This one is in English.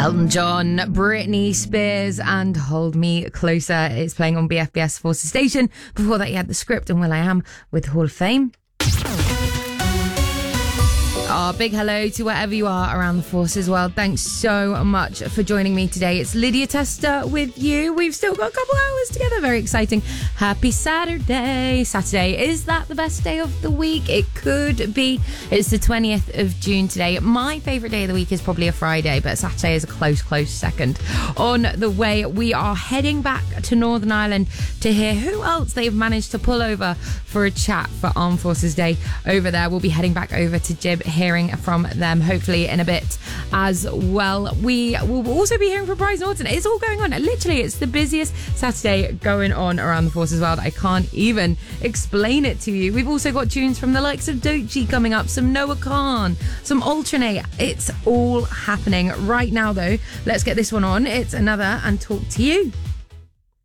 Elton John, Britney Spears, and Hold Me Closer. It's playing on BFBS Forces Station. Before that, you had The Script and Will I Am with Hall of Fame. Big hello to wherever you are around the Forces world. Thanks so much for joining me today. It's Lydia Tester with you. We've still got a couple hours together. Very exciting. Happy Saturday. Saturday, is that the best day of the week? It could be. It's the 20th of June today. My favourite day of the week is probably a Friday, but Saturday is a close second. On the way, we are heading back to Northern Ireland to hear who else they've managed to pull over for a chat for Armed Forces Day over there. We'll be heading back over to Jib, hearing from them hopefully in a bit as well. We will also be hearing from Bryce Norton. It's all going on. Literally, it's the busiest Saturday going on around the Forces world. I can't even explain it to you. We've also got tunes from the likes of Doechii coming up, some Noah Khan, some Alternate. It's all happening right now, though. Let's get this one on. It's Another and Talk to You.